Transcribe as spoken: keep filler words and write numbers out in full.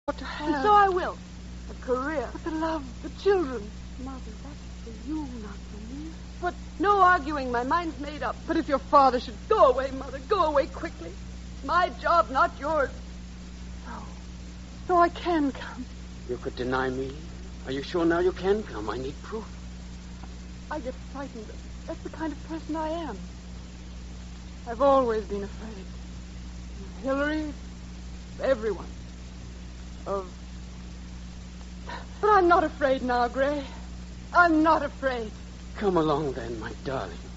to have. And so I will. A career. But the love, the children. Mother, that's for you, not for me. But no arguing. My mind's made up. But if your father should... Go away, Mother. Go away quickly. My job, not yours. So... So I can come. You could deny me. Are you sure now you can come? I need proof. I get frightened. That's the kind of person I am. I've always been afraid. Of Hillary, of everyone. Of... But I'm not afraid now, Gray. I'm not afraid. Come along then, my darling.